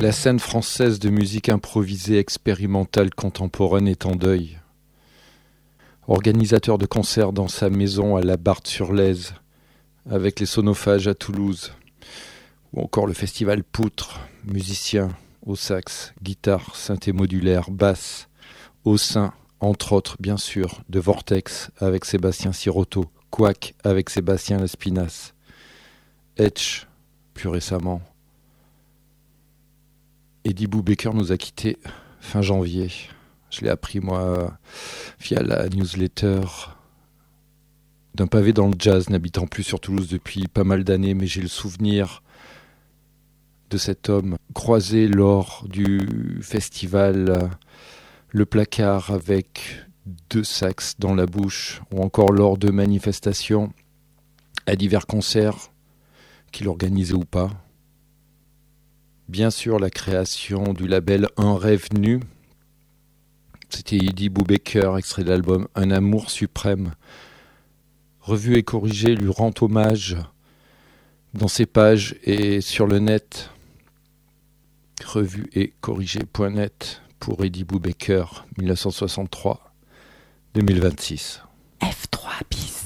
La scène française de musique improvisée expérimentale contemporaine est en deuil. Organisateur de concerts dans sa maison à la Barthe-sur-Lèze, avec les Sonophages à Toulouse, ou encore le festival Poutre, musicien au sax, guitare, synthé modulaire, basse, au sein, entre autres bien sûr, de Vortex avec Sébastien Sirotto, Quack avec Sébastien Lespinasse, Etch plus récemment. Eddie Brubaker nous a quittés fin janvier. Je l'ai appris, moi, via la newsletter d'un pavé dans le jazz, n'habitant plus sur Toulouse depuis pas mal d'années, mais j'ai le souvenir de cet homme croisé lors du festival Le Placard avec 2 sax dans la bouche, ou encore lors de manifestations à divers concerts qu'il organisait ou pas. Bien sûr, la création du label Un Rêve Nu. C'était Eddie Brubaker, extrait de l'album Un Amour Suprême. Revu et corrigé lui rend hommage dans ses pages et sur le net. Revu et corrigé.net pour Eddie Brubaker, 1963-2026. F3